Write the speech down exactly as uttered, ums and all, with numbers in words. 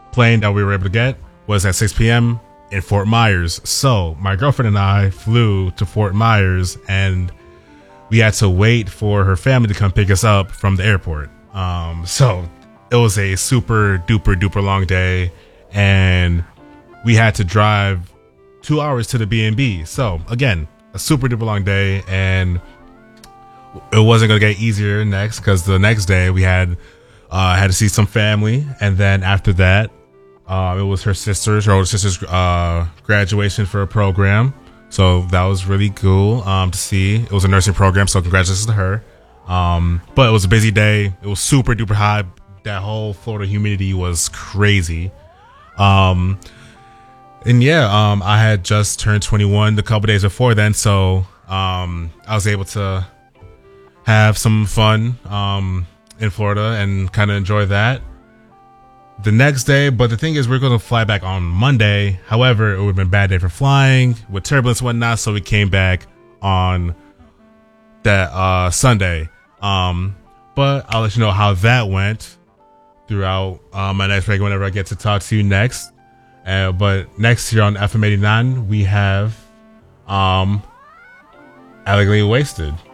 plane that we were able to get was at six p.m. in Fort Myers. So my girlfriend and I flew to Fort Myers, and we had to wait for her family to come pick us up from the airport. Um, so it was a super duper duper long day, and we had to drive two hours to the B and B. So again, a super duper long day, and it wasn't going to get easier next, because the next day we had uh, had to see some family, and then after that, uh, it was her sister's, her older sister's uh, graduation for a program. So that was really cool um, to see. It was a nursing program, so congratulations to her. Um, but it was a busy day. It was super duper hot. That whole Florida humidity was crazy. Um, and yeah, um, I had just turned twenty-one a couple days before then, so um, I was able to have some fun um, in Florida and kind of enjoy that the next day. But the thing is, we're going to fly back on Monday. However, it would have been a bad day for flying with turbulence and whatnot, so we came back on that uh, Sunday. Um, but I'll let you know how that went throughout uh, my next break whenever I get to talk to you next. Uh, but next year on F M eighty-nine, we have um, Elegantly Wasted.